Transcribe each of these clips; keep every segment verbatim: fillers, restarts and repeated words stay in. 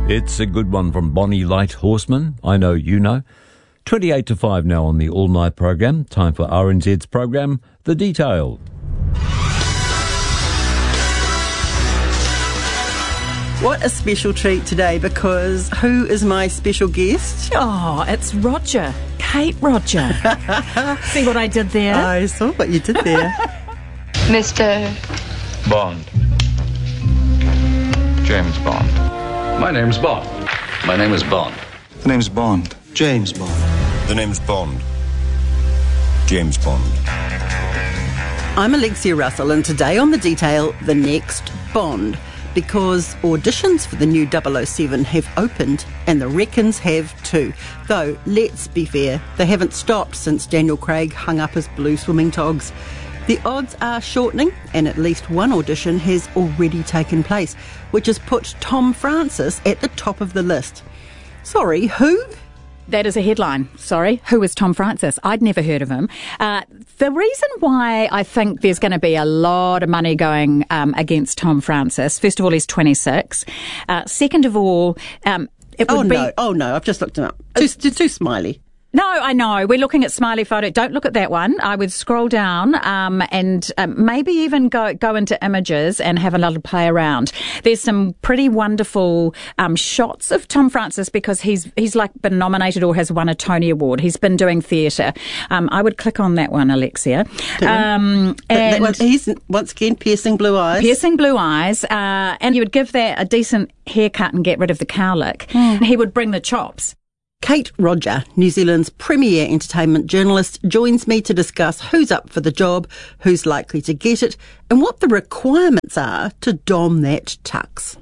It's a good one from Bonnie Light Horseman. I know you know. twenty-eight to five now on the All Night program. Time for R N Z's program, The Detail. What a special treat today, because who is my special guest? Oh, it's Roger. Kate Roger. See what I did there? I saw what you did there. Mister Bond. James Bond. My name's Bond. My name is Bond. The name's Bond. James Bond. The name's Bond. James Bond. I'm Alexia Russell, and today on The Detail, the next Bond. Because auditions for the new double oh seven have opened, and the Reckons have too. Though, let's be fair, they haven't stopped since Daniel Craig hung up his blue swimming togs. The odds are shortening, and at least one audition has already taken place, which has put Tom Francis at the top of the list. Sorry, who? That is a headline. Sorry. Who is Tom Francis? I'd never heard of him. Uh, the reason why I think there's going to be a lot of money going um, against Tom Francis, first of all, he's twenty-six. Uh, second of all, um, it would oh, be... no. Oh, no. I've just looked him up. Too, too, too smiley. No, I know. We're looking at smiley photo. Don't look at that one. I would scroll down um, and um, maybe even go go into images and have a little play around. There's some pretty wonderful um, shots of Tom Francis, because he's he's like been nominated or has won a Tony Award. He's been doing theatre. Um, I would click on that one, Alexia. Um, that, and that one, he's once again piercing blue eyes. Piercing blue eyes, uh, and you would give that a decent haircut and get rid of the cowlick. Mm. He would bring the chops. Kate Roger, New Zealand's premier entertainment journalist, joins me to discuss who's up for the job, who's likely to get it, and what the requirements are to dom that tux.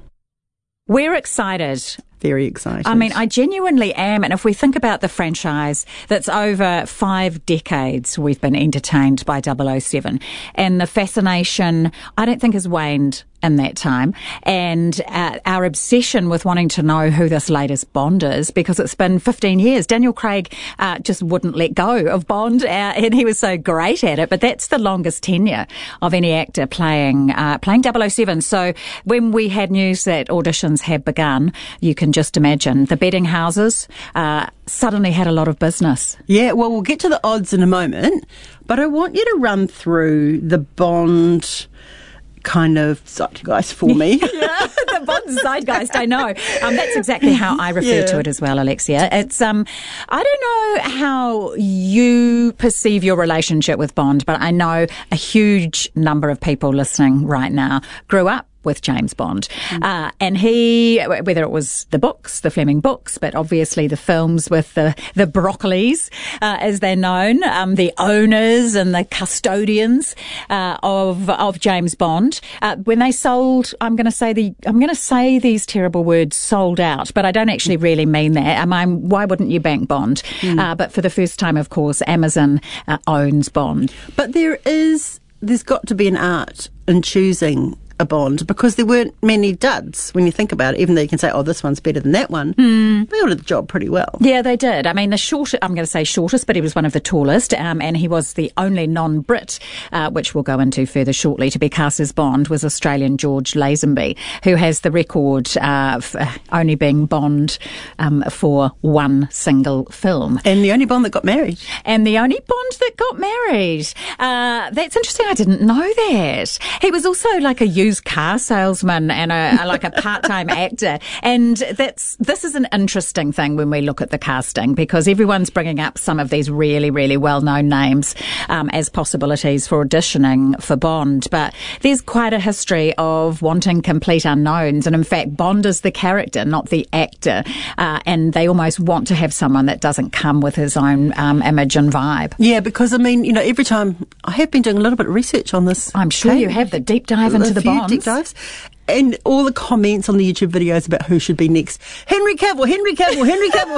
We're excited. Very excited. I mean, I genuinely am. And if we think about the franchise, that's over five decades we've been entertained by double oh seven. And the fascination, I don't think, has waned in that time. And uh, our obsession with wanting to know who this latest Bond is, because it's been fifteen years. Daniel Craig uh, just wouldn't let go of Bond, uh, and he was so great at it. But that's the longest tenure of any actor playing uh, playing double oh seven. So when we had news that auditions had begun, you can just imagine the betting houses uh, suddenly had a lot of business. Yeah, well, we'll get to the odds in a moment, but I want you to run through the Bond kind of zeitgeist for me. Yeah, the Bond zeitgeist, I know. Um, that's exactly how I refer yeah. to it as well, Alexia. It's um, I don't know how you perceive your relationship with Bond, but I know a huge number of people listening right now grew up with James Bond. Mm. Uh, and he, whether it was the books, the Fleming books, but obviously the films with the, the Broccolis, uh, as they're known, um, the owners and the custodians, uh, of, of James Bond, uh, when they sold, I'm going to say the, I'm going to say these terrible words, sold out, but I don't actually really mean that. I mean, why wouldn't you bank Bond? Mm. Uh, but for the first time, of course, Amazon uh, owns Bond. But there is, there's got to be an art in choosing a Bond, because there weren't many duds when you think about it, even though you can say, oh, this one's better than that one. Mm. They all did the job pretty well. Yeah, they did. I mean, the short, I'm going to say shortest, but he was one of the tallest, um, and he was the only non-Brit, uh, which we'll go into further shortly, to be cast as Bond, was Australian George Lazenby, who has the record uh, of only being Bond um, for one single film. And the only Bond that got married. And the only Bond that got married. Uh, that's interesting. I didn't know that. He was also like a used car salesman and a, a like a part-time actor, and that's this is an interesting thing when we look at the casting, because everyone's bringing up some of these really really well-known names um, as possibilities for auditioning for Bond, but there's quite a history of wanting complete unknowns, and in fact Bond is the character, not the actor, uh, and they almost want to have someone that doesn't come with his own um, image and vibe. Yeah, because I mean, you know, every time I have been doing a little bit of research on this. I'm sure okay? you have the deep dive into a the few Bonds. Deep dives. And all the comments on the YouTube videos about who should be next. Henry Cavill, Henry Cavill, Henry Cavill.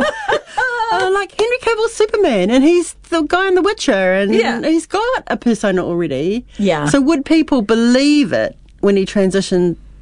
uh, like, Henry Cavill's Superman, and he's the guy in The Witcher, and yeah. he's got a persona already. Yeah. So would people believe it when he transitioned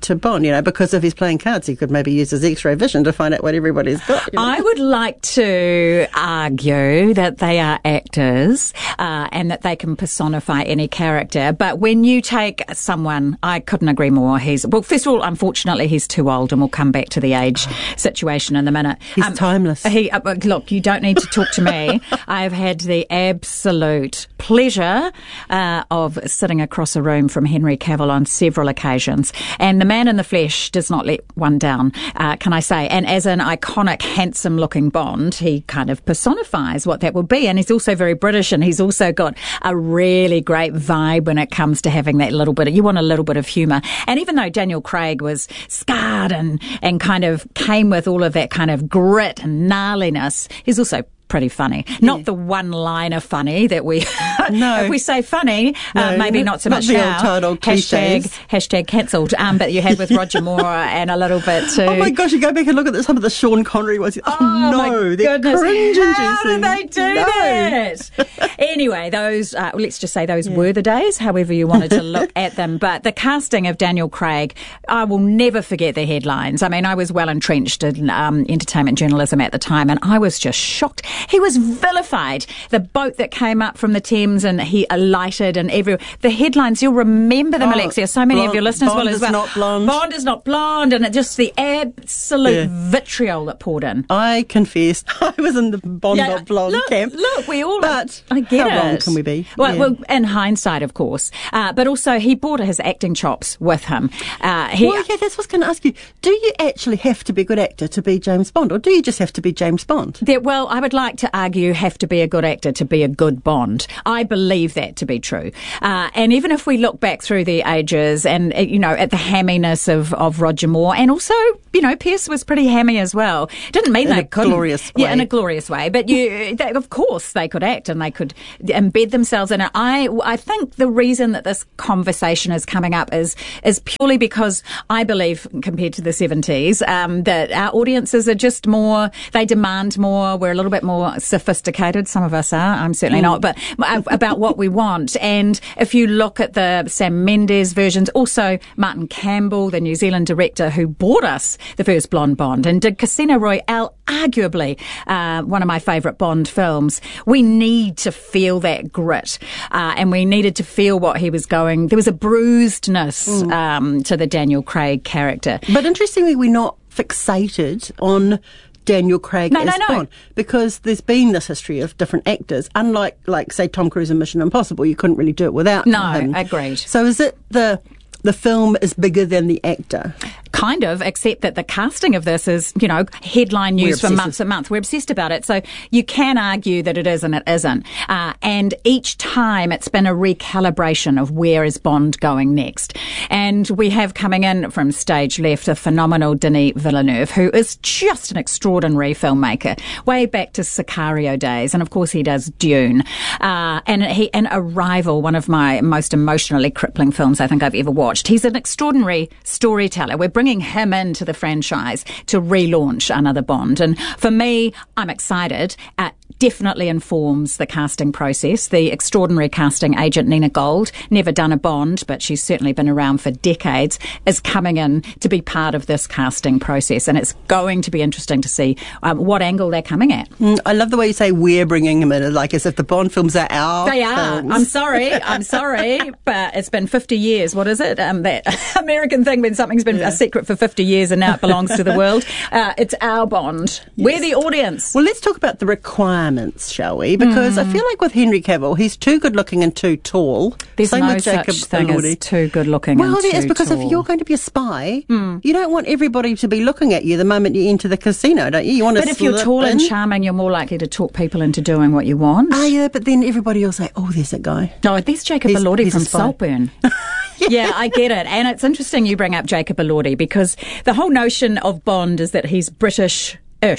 to Bond, you know, because if he's playing cards, he could maybe use his X-ray vision to find out what everybody's got. You know? I would like to argue that they are actors uh, and that they can personify any character. But when you take someone, I couldn't agree more. He's well, first of all, unfortunately, he's too old, and we'll come back to the age situation in a minute. He's um, timeless. He uh, look, you don't need to talk to me. I've had the absolute pleasure uh, of sitting across a room from Henry Cavill on several occasions, and the man in the flesh does not let one down, uh, can I say? And as an iconic, handsome-looking Bond, he kind of personifies what that would be, and he's also very British, and he's also got a really great vibe when it comes to having that little bit of, you want a little bit of humour. And even though Daniel Craig was scarred and, and kind of came with all of that kind of grit and gnarliness, he's also pretty funny. Yeah. Not the one-liner funny that we... No. If we say funny, no, uh, maybe not so not much the now. old title hashtag, cliches. hashtag cancelled. Um, but you had with Roger Moore and a little bit too. Oh my gosh, you go back and look at some of the Sean Connery ones. Oh, Oh, no, my they're goodness. cringe-inducing. How did they do No. that? Anyway, those, uh, let's just say those yeah. were the days, however you wanted to look at them. But the casting of Daniel Craig, I will never forget the headlines. I mean, I was well entrenched in um, entertainment journalism at the time, and I was just shocked. He was vilified. The boat that came up from the Thames and he alighted, and every the headlines, you'll remember them, Oh, Alexia. So many blonde, of your listeners Bond will as is well. not blonde. Bond is not blonde, and it just the absolute Yeah. vitriol that poured in. I confessed I was in the Bond Yeah, not blonde look, camp. Look, we all. But I get how it. wrong can we be? Well, Yeah. well, in hindsight, of course. Uh, but also, he brought his acting chops with him. Uh, he, Well, yeah, that's what I was going to ask you. Do you actually have to be a good actor to be James Bond, or do you just have to be James Bond? There, well, I would like to argue have to be a good actor to be a good Bond. I believe that to be true. Uh, and even if we look back through the ages and, uh, you know, at the hamminess of, of Roger Moore, and also, you know, Pierce was pretty hammy as well. Didn't mean In they a couldn't. glorious Yeah, way. in a glorious way. But you, they, of course, they could act and they could embed themselves in it. I, I think the reason that this conversation is coming up is, is purely because I believe, compared to the seventies, um, that our audiences are just more, they demand more. We're a little bit more sophisticated. Some of us are. I'm certainly not, but about what we want. And if you look at the Sam Mendes versions, also Martin Campbell, the New Zealand director who brought us the first Blonde Bond and did Casino Royale, arguably uh, one of my favourite Bond films, we need to feel that grit. Uh, and we needed to feel what he was going. There was a bruisedness mm. um, to the Daniel Craig character. But interestingly, we're not fixated on Daniel Craig no, as no, no. Bond, because there's been this history of different actors. Unlike, like, say, Tom Cruise in Mission Impossible, you couldn't really do it without No, him. agreed. So is it the the film is bigger than the actor? Kind of, except that the casting of this is, you know, headline news for months and months. We're obsessed about it. So you can argue that it is and it isn't. Uh, and each time it's been a recalibration of where is Bond going next. And we have coming in from stage left a phenomenal Denis Villeneuve, who is just an extraordinary filmmaker, way back to Sicario days. And of course he does Dune. Uh, and he, and Arrival, one of my most emotionally crippling films I think I've ever watched. He's an extraordinary storyteller. We're bringing him into the franchise to relaunch another Bond. And for me, I'm excited. Uh, definitely informs the casting process. The extraordinary casting agent Nina Gold, never done a Bond, but she's certainly been around for decades, is coming in to be part of this casting process. And it's going to be interesting to see um, what angle they're coming at. Mm, I love the way you say we're bringing him in, like as if the Bond films are our They are. films. I'm sorry. I'm sorry. But it's been fifty years. What is it? Um, that American thing when something's been yeah. a secret for fifty years and now it belongs to the world. Uh, it's our Bond. Yes. We're the audience. Well, let's talk about the requirements, shall we? Because mm. I feel like with Henry Cavill, he's too good looking and too tall. There's Same no with Jacob such thing Elordi. as too good looking well, and there too is, because tall. if you're going to be a spy, mm. you don't want everybody to be looking at you the moment you enter the casino, don't you? You want but to if you're tall in. and charming, you're more likely to talk people into doing what you want. Ah, yeah, but then everybody will say, oh, there's that guy. No, there's Jacob He's- Elordi he's a from spy. Saltburn. Yeah. yeah, I get it. And it's interesting you bring up Jacob Elordi because the whole notion of Bond is that he's British-ish.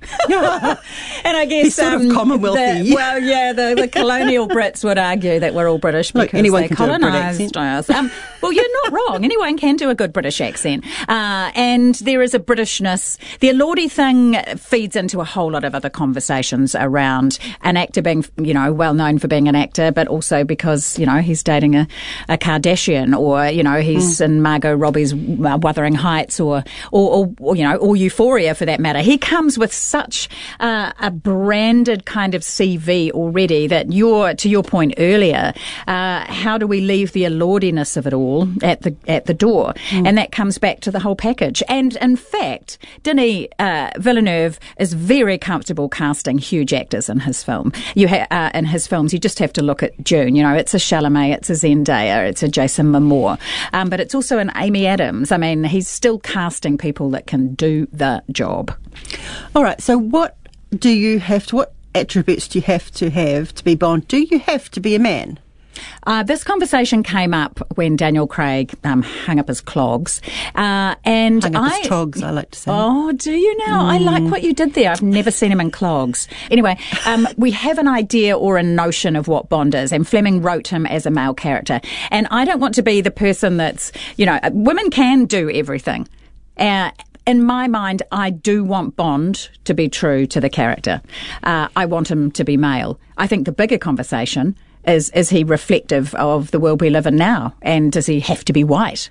And I guess He's sort of um, Commonwealthy. the, well, yeah, the, the colonial Brits would argue that we're all British because Look, anyone they can do a Brit colonised accent. us. Um, well, you're not wrong. Anyone can do a good British accent, uh, and there is a Britishness. The Elordi thing feeds into a whole lot of other conversations around an actor being, you know, well known for being an actor, but also because you know he's dating a, a Kardashian, or you know he's mm. in Margot Robbie's uh, Wuthering Heights, or, or, or, or you know, or Euphoria for that matter. He comes with such uh, a branded kind of C V already that you're, to your point earlier, uh, how do we leave the Elordiness of it all at the at the door? Mm. And that comes back to the whole package. And in fact, Denis uh, Villeneuve is very comfortable casting huge actors in his film. You ha- uh, in his films, you just have to look at Dune. You know, it's a Chalamet, it's a Zendaya, it's a Jason Momoa, um, but it's also an Amy Adams. I mean, he's still casting people that can do the job. All right, so what do you have to, what attributes do you have to have to be Bond? Do you have to be a man? Uh, this conversation came up when Daniel Craig um, hung up his clogs. Uh, and hung up I, his togs, I like to say. Oh, do you now? Mm. I like what you did there. I've never seen him in clogs. Anyway, um, we have an idea or a notion of what Bond is, and Fleming wrote him as a male character. And I don't want to be the person that's, you know, women can do everything. Uh, In my mind, I do want Bond to be true to the character. Uh, I want him to be male. I think the bigger conversation is, is he reflective of the world we live in now? And does he have to be white?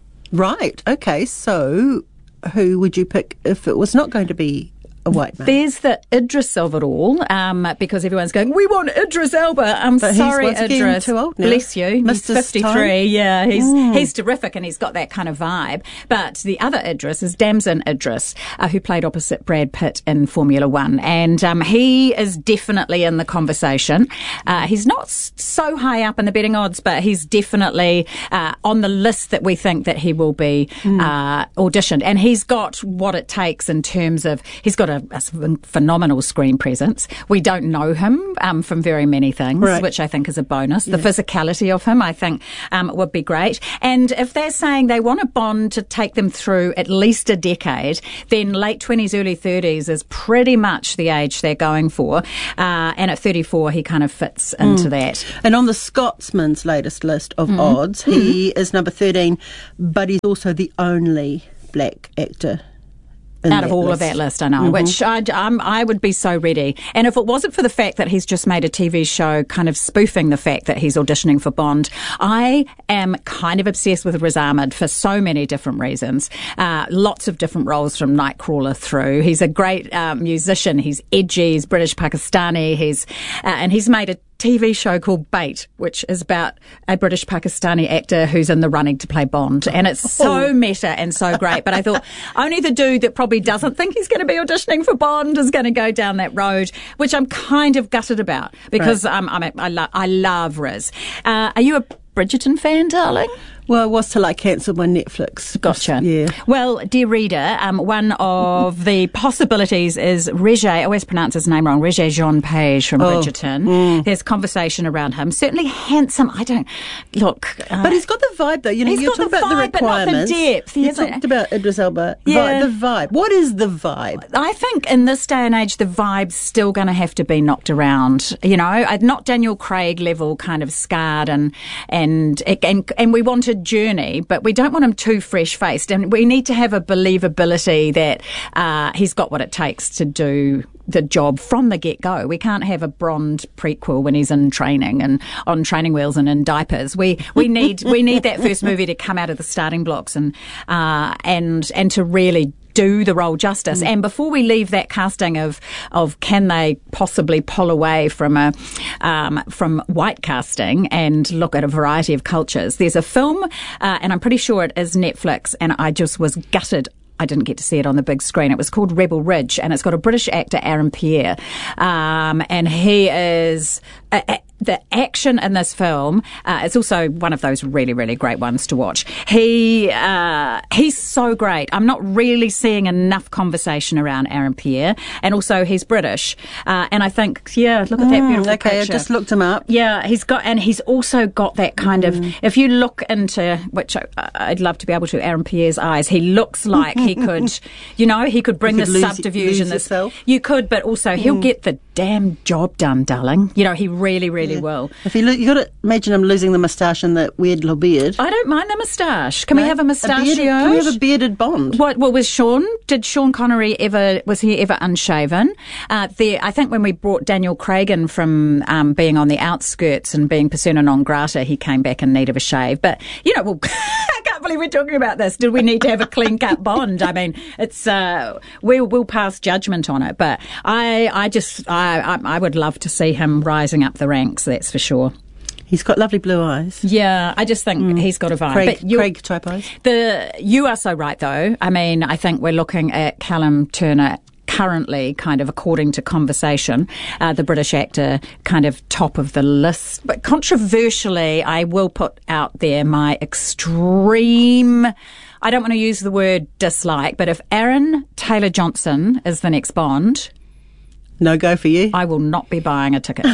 Right. Okay. So who would you pick if it was not going to be a white man? There's the Idris of it all, um, because everyone's going, we want Idris Elba. I'm but sorry, he's once again Idris. Too old now. Bless you. Mister He's fifty-three. Time. Yeah, he's Mm. he's terrific, and he's got that kind of vibe. But the other Idris is Damson Idris, uh, who played opposite Brad Pitt in Formula One, and um, he is definitely in the conversation. Uh, he's not s- so high up in the betting odds, but he's definitely uh, on the list that we think that he will be mm. uh, auditioned, and he's got what it takes in terms of he's got a, a phenomenal screen presence. We don't know him um, from very many things, right. which I think is a bonus. Yeah. The physicality of him, I think, um, would be great. And if they're saying they want a Bond to take them through at least a decade, then late twenties, early thirties is pretty much the age they're going for. Uh, and at thirty-four, he kind of fits into mm. that. And on the Scotsman's latest list of mm. odds, mm. he is number thirteen, but he's also the only black actor out of all list. of that list, I know, mm-hmm. which I, um, I would be so ready. And if it wasn't for the fact that he's just made a T V show kind of spoofing the fact that he's auditioning for Bond, I am kind of obsessed with Riz Ahmed for so many different reasons. Uh, lots of different roles from Nightcrawler through. He's a great uh, musician. He's edgy. He's British Pakistani. He's uh, and he's made a T V show called Bait, which is about a British Pakistani actor who's in the running to play Bond. And it's so oh. meta and so great. But I thought only the dude that probably doesn't think he's going to be auditioning for Bond is going to go down that road, which I'm kind of gutted about because right. um, I'm a, I, lo- I love Riz. Uh, are you a Bridgerton fan, darling? Well, it was till I cancelled my Netflix. Gotcha. Yeah. Well, dear reader, um, one of the possibilities is Regé, I always pronounce his name wrong, Regé Jean Page from oh. Bridgerton. Mm. There's conversation around him. Certainly handsome. I don't, look. Uh, but he's got the vibe, though. You know, he's you got talk the about vibe, the requirements. But not the depth. You hasn't talked about Idris Elba. Yeah. Vi- the vibe. What is the vibe? I think in this day and age, the vibe's still going to have to be knocked around. You know, not Daniel Craig level kind of scarred and, and, and, and we want a journey, but we don't want him too fresh-faced, and we need to have a believability that uh, he's got what it takes to do the job from the get-go. We can't have a Bond prequel when he's in training and on training wheels and in diapers. We we need we need that first movie to come out of the starting blocks and uh, and and to really do the role justice. Mm. And before we leave that casting of of can they possibly pull away from a um, from white casting and look at a variety of cultures, there's a film, uh, and I'm pretty sure it is Netflix, and I just was gutted I didn't get to see it on the big screen. It was called Rebel Ridge, and it's got a British actor, Aaron Pierre, um, and he is... Uh, the action in this film, uh, it's also one of those really, really great ones to watch. He uh, he's so great. I'm not really seeing enough conversation around Aaron Pierre, and also he's British. Uh, and I think, yeah, look at that beautiful okay, picture. I just looked him up. Yeah, he's got, and he's also got that kind Mm. of, if you look into, which I, I'd love to be able to, Aaron Pierre's eyes, he looks like he could, you know, he could bring You could the lose- subterfuge lose and this. yourself. You could, but also he'll get the damn job done, darling. You know, he really, really Yeah. will. If you lo- you got to imagine him losing the moustache and the weird little beard. I don't mind the moustache. Can we No? have a moustache? bearded- Can we have a bearded Bond? What, what was Sean? Did Sean Connery ever, was he ever unshaven? Uh, there, I think when we brought Daniel Craig in from um, being on the outskirts and being persona non grata, he came back in need of a shave. But, you know, well, I can't believe we're talking about this. Did we need to have a clean-cut Bond? I mean, it's, uh, we'll, we'll pass judgment on it. But I, I just, I, I, I would love to see him rising up the ranks, that's for sure. He's got lovely blue eyes. Yeah, I just think he's got a vibe. Craig, but you're- Craig type eyes. The you are so right, though. I mean, I think we're looking at Callum Turner currently, kind of according to conversation, uh, the British actor, kind of top of the list. But controversially, I will put out there my extreme. I don't want to use the word dislike, but if Aaron Taylor-Johnson is the next Bond, No go for you. I will not be buying a ticket.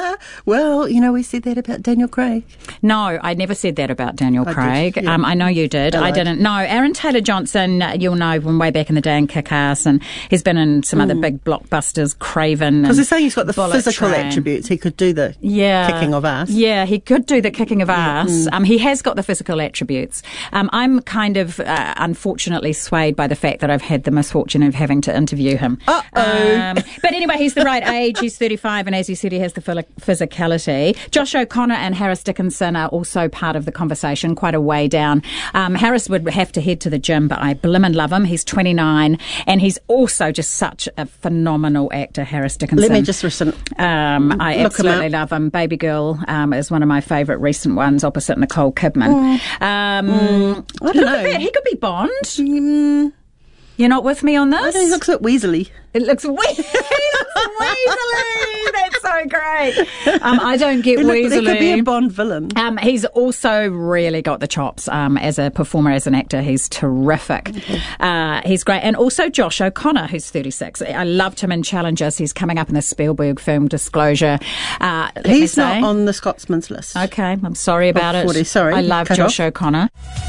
Well, you know, we said that about Daniel Craig. No, I never said that about Daniel I Craig. did, yeah. um, I know you did. I I lied. didn't. No, Aaron Taylor-Johnson, uh, you'll know from way back in the day in Kick-Ass, and he's been in some other big blockbusters, Craven. Because they're saying he's got the Bullet physical Train. attributes. He could do the Yeah. kicking of ass. Yeah, he could do the kicking of ass. Um, he has got the physical attributes. Um, I'm kind of uh, unfortunately swayed by the fact that I've had the misfortune of having to interview him. Uh-oh. Um, but anyway, he's the right age. He's thirty-five, and as you said, he has the phys- physicality. Josh O'Connor and Harris Dickinson are also part of the conversation, quite a way down. Um, Harris would have to head to the gym, but I blimmin' love him. He's twenty-nine, and he's also just such a phenomenal actor, Harris Dickinson. Let me just listen. Um, I Look him absolutely up. love him. Baby Girl um, is one of my favourite recent ones, opposite Nicole Kidman. Um, I don't look know. at that. He could be Bond. Mm, You're not with me on this? I don't know, he looks a bit weaselly. It looks we- he looks weaselly. That's so great. Um, I don't get He, look, he could be a weaselly. Bond villain. Um, he's also really got the chops um, as a performer, as an actor. He's terrific. Uh, he's great. And also Josh O'Connor, who's thirty-six. I loved him in Challengers. He's coming up in the Spielberg film Disclosure. Uh, let me He's not say- on the Scotsman's list. Okay, I'm sorry about it. forty, sorry, I love cut Josh off. O'Connor.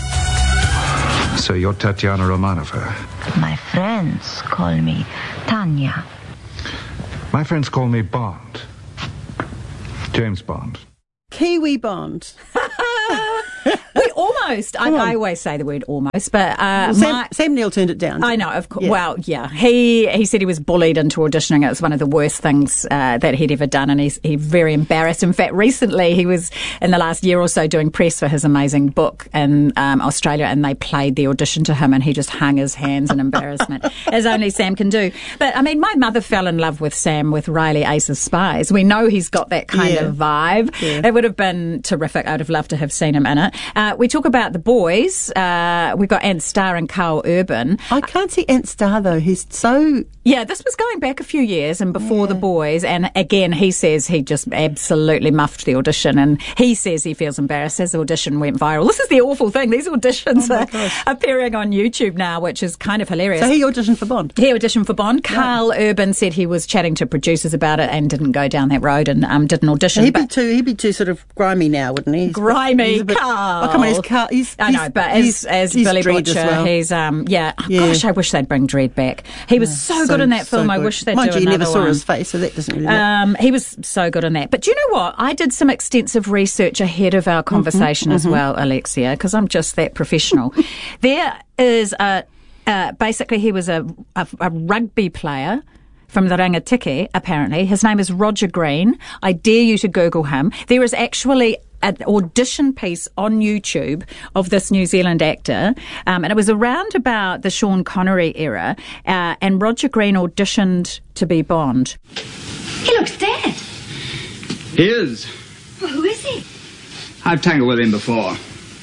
So you're Tatiana Romanova. My friends call me Tanya. My friends call me Bond. James Bond. Kiwi Bond. We almost, I, I always say the word almost, but uh, Sam, my, Sam Neill turned it down. I know, of course. Yeah. Well, yeah. He he said he was bullied into auditioning. It was one of the worst things uh, that he'd ever done, and he's he very embarrassed. In fact, recently he was in the last year or so doing press for his amazing book in um, Australia, and they played the audition to him, and he just hung his hands in embarrassment, as only Sam can do. But I mean, my mother fell in love with Sam with Riley Ace of Spies. We know he's got that kind Yeah. of vibe. Yeah. It would have been terrific. I'd have loved to have seen him in it. Uh, we talk about the boys. Uh, we've got Ant Starr and Carl Urban. I can't see Ant Starr, though. He's so... Yeah, this was going back a few years and before the boys. And again, he says he just absolutely muffed the audition. And he says he feels embarrassed. His audition went viral. This is the awful thing. These auditions Oh my are gosh. appearing on YouTube now, which is kind of hilarious. So he auditioned for Bond. He auditioned for Bond. Carl Urban said he was chatting to producers about it and didn't go down that road and um, didn't audition. He'd be but too. He'd be too sort of grimy now, wouldn't he? He's- grimy he's a bit- Carl. Oh, come on, he's Carl. He's, I know, he's- but he's- as as he's Billy Dredd Butcher, as well. he's um yeah. Oh, Yeah. Gosh, I wish they'd bring Dredd back. He was so, good in that so film. I good. wish they'd Mind do you, you another never saw one. his face, so that doesn't really matter. Um, he was so good in that. But do you know what? I did some extensive research ahead of our conversation Mm-hmm, as well, Alexia, because I'm just that professional. There is a uh, basically he was a, a, a rugby player from the Rangatiki, apparently. His name is Roger Green. I dare you to Google him. There is actually an audition piece on YouTube of this New Zealand actor, um, and it was around about the Sean Connery era, uh, and Roger Green auditioned to be Bond. He looks dead. He is. Well, who is he? I've tangled with him before.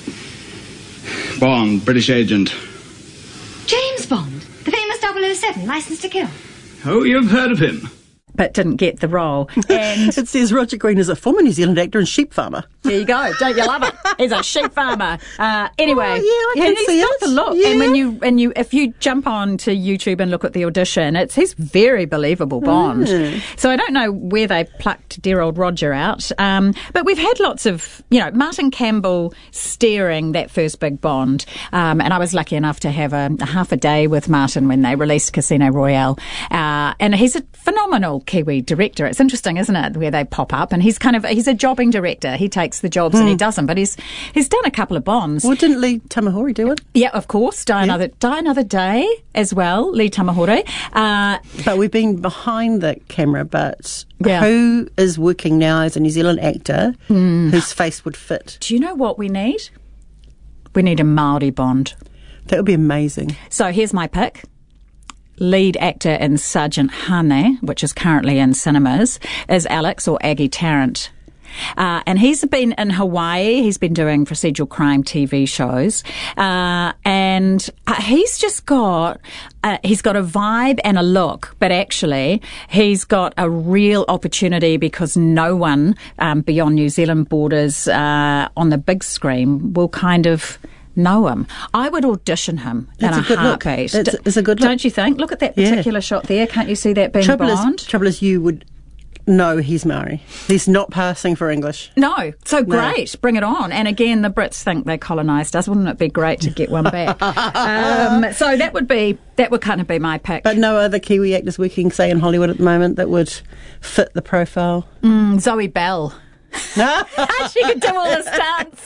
Bond, British agent. James Bond, the famous double oh seven, licensed to kill. Oh, you've heard of him. but didn't get the role. And it says Roger Green is a former New Zealand actor and sheep farmer. There you go. Don't you love it? He's a sheep farmer. Uh, anyway, oh, yeah, I can he's see got it. the look. Yeah. And when you and you, if you jump on to YouTube and look at the audition, it's he's very believable Bond. Mm. So I don't know where they plucked dear old Roger out, um, but we've had lots of, you know, Martin Campbell steering that first big Bond, um, and I was lucky enough to have a, a half a day with Martin when they released Casino Royale, uh, and he's a phenomenal Kiwi director. It's interesting, isn't it, where they pop up, and he's kind of he's a jobbing director. He takes the jobs mm. and he does them, but he's he's done a couple of Bonds. Well, didn't Lee Tamahori do it? Yeah, of course. Die, yeah. another, Die Another Day as well, Lee Tamahori. Uh, but we've been behind the camera, but yeah. who is working now as a New Zealand actor mm. whose face would fit? Do you know what we need? We need a Māori Bond. That would be amazing. So here's my pick. Lead actor in Sergeant Hane, which is currently in cinemas, is Alex or Aggie Tarrant. Uh, and he's been in Hawaii. He's been doing procedural crime T V shows, uh, and uh, he's just got uh, he's got a vibe and a look. But actually, he's got a real opportunity because no one um, beyond New Zealand borders uh, on the big screen will kind of know him. I would audition him That's in a, a good heartbeat. Look. It's, it's a good look. Don't you think? Look at that particular yeah. shot there. Can't you see that being trouble Bond? Is, trouble is, you would. No, he's Maori. He's not passing for English. No. So great. No. Bring it on. And again, the Brits think they colonised us. Wouldn't it be great to get one back? um, so that would be, that would kind of be my pick. But no other Kiwi actors working, say, in Hollywood at the moment that would fit the profile? Mm, Zoe Bell. She could do all the stunts.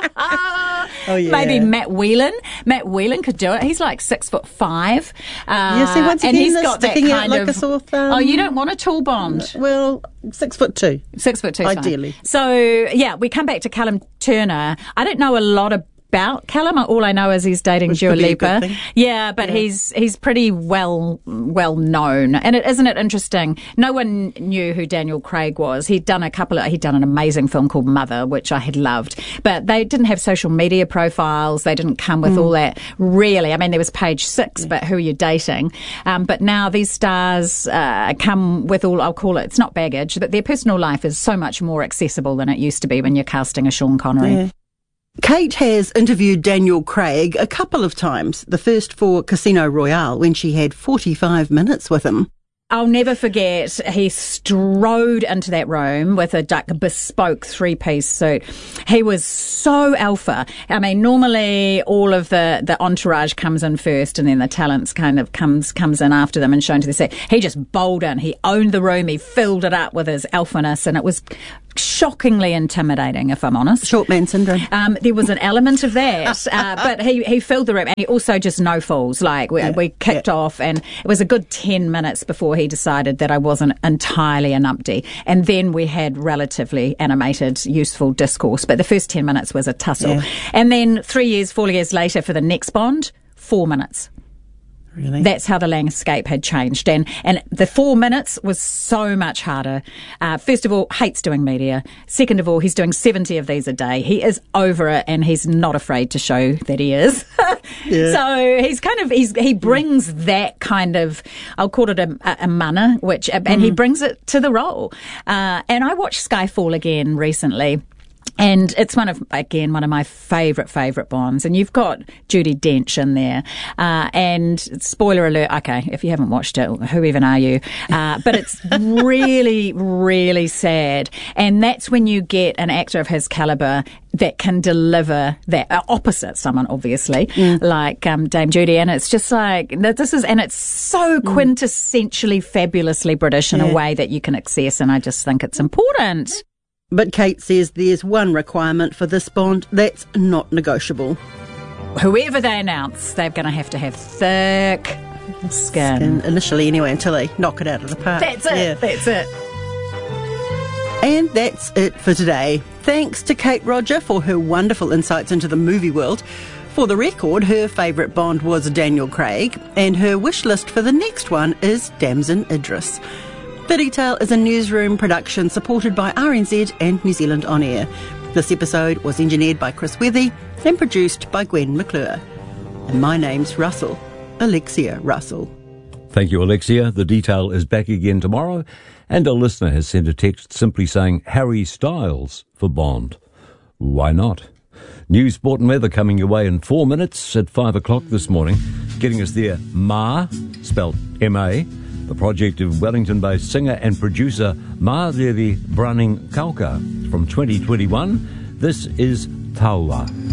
Oh, yeah. Maybe Matt Whelan. Matt Whelan could do it. He's like six foot five. Uh, yeah, see, once again, and he's got that sticking out kind like of, a sore thumb. Oh, you don't want a tall Bond? Well, six foot two. Six foot two, ideally. Fine. So yeah, we come back to Callum Turner. I don't know a lot of. About Callum, all I know is he's dating Which Dua could be a Lipa. good thing. Yeah, but Yeah. he's he's pretty well well known, and it isn't it interesting? No one knew who Daniel Craig was. He'd done a couple of he'd done an amazing film called Mother, which I had loved, but they didn't have social media profiles. They didn't come with Mm. all that. Really, I mean, there was page six, but who are you dating? Um, but now these stars uh, come with all I'll call it. It's not baggage, but their personal life is so much more accessible than it used to be when you're casting a Sean Connery. Yeah. Kate has interviewed Daniel Craig a couple of times, the first for Casino Royale when she had forty-five minutes with him. I'll never forget, he strode into that room with a duck, bespoke three-piece suit. He was so alpha. I mean, normally all of the, the entourage comes in first and then the talents kind of comes comes in after them and shown to the set. He just bowled in. He owned the room. He filled it up with his alphaness, and it was shockingly intimidating, if I'm honest. Short man syndrome. Um, there was an element of that, uh, but he, he filled the room, and he also just no fools. Like we, yeah, we kicked yeah. off, and it was a good ten minutes before he decided that I wasn't entirely a numpty, and then we had relatively animated, useful discourse. But the first ten minutes was a tussle, yeah. and then three years, four years later, for the next Bond, four minutes. Really? That's how the landscape had changed. And, and the four minutes was so much harder. Uh, first of all, hates doing media. Second of all, he's doing seventy of these a day. He is over it, and he's not afraid to show that he is. Yeah. So he's kind of, he's, he brings that kind of, I'll call it a, a, a mana, which, and mm. he brings it to the role. Uh, and I watched Skyfall again recently. And it's one of, again, one of my favourite, favourite Bonds. And you've got Judi Dench in there. Uh, and spoiler alert, okay, if you haven't watched it, who even are you? Uh, but it's really, really sad. And that's when you get an actor of his calibre that can deliver that, uh, opposite someone, obviously, mm. like um, Dame Judi. And it's just like, this is, and it's so quintessentially, fabulously British in yeah. a way that you can access. And I just think it's important. But Kate says there's one requirement for this Bond that's not negotiable. Whoever they announce, they're going to have to have thick skin. And initially, anyway, until they knock it out of the park. That's it. Yeah. That's it. And that's it for today. Thanks to Kate Roger for her wonderful insights into the movie world. For the record, her favourite Bond was Daniel Craig, and her wish list for the next one is Damson Idris. The Detail is a newsroom production supported by R N Z and New Zealand On Air. This episode was engineered by Chris Wethy and produced by Gwen McClure. And my name's Russell, Alexia Russell. Thank you, Alexia. The Detail is back again tomorrow, and a listener has sent a text simply saying Harry Styles for Bond. Why not? News, sport and weather coming your way in four minutes at five o'clock this morning. Getting us there, Ma, spelled M A, the project of Wellington-based singer and producer Mariri Brunning Kauka from twenty twenty-one. This is Taua.